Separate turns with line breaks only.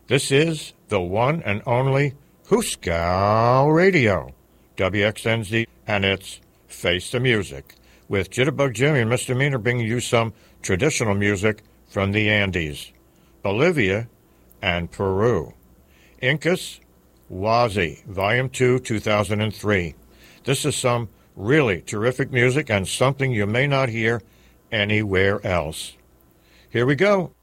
This is the one and only Huskow Radio, WXNZ, and it's Face the Music, with Jitterbug Jimmy and Mr. Meaner bringing you some traditional music from the Andes, Bolivia, and Peru. Incas Huasi, Volume 2, 2003. This is some really terrific music and something you may not hear anywhere else. Here we go.